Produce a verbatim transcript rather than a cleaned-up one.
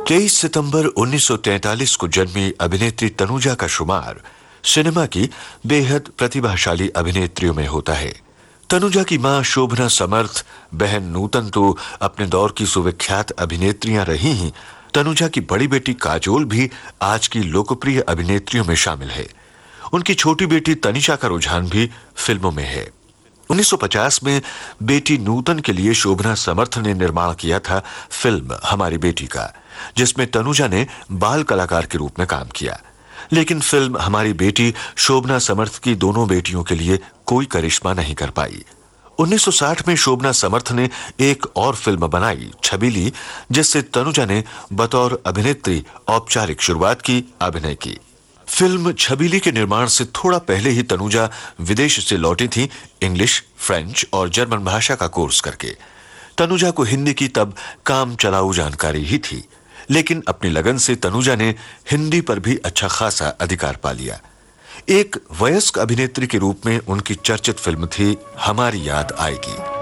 तेईस सितंबर उन्नीस सौ तैंतालीस को जन्मी अभिनेत्री तनुजा का शुमार सिनेमा की बेहद प्रतिभाशाली अभिनेत्रियों में होता है। तनुजा की मां शोभना समर्थ, बहन नूतन तो अपने दौर की सुविख्यात अभिनेत्रियां रही ही, तनुजा की बड़ी बेटी काजोल भी आज की लोकप्रिय अभिनेत्रियों में शामिल है। उनकी छोटी बेटी तनिषा का रुझान भी फिल्मों में है। उन्नीस सौ पचास में बेटी नूतन के लिए शोभना समर्थ ने निर्माण किया था फिल्म हमारी बेटी का, जिसमें तनुजा ने बाल कलाकार के रूप में काम किया। लेकिन फिल्म हमारी बेटी शोभना समर्थ की दोनों बेटियों के लिए कोई करिश्मा नहीं कर पाई। उन्नीस सौ साठ में शोभना समर्थ ने एक और फिल्म बनाई, छबीली, जिससे तनुजा ने बतौर अभिनेत्री औपचारिक शुरुआत की, अभिनय की। फिल्म छबीली के निर्माण से थोड़ा पहले ही तनुजा विदेश से लौटी थी, इंग्लिश, फ्रेंच और जर्मन भाषा का कोर्स करके। तनुजा को हिंदी की तब काम चलाऊ जानकारी ही थी, लेकिन अपनी लगन से तनुजा ने हिंदी पर भी अच्छा खासा अधिकार पा लिया। एक वयस्क अभिनेत्री के रूप में उनकी चर्चित फिल्म थी हमारी याद आएगी।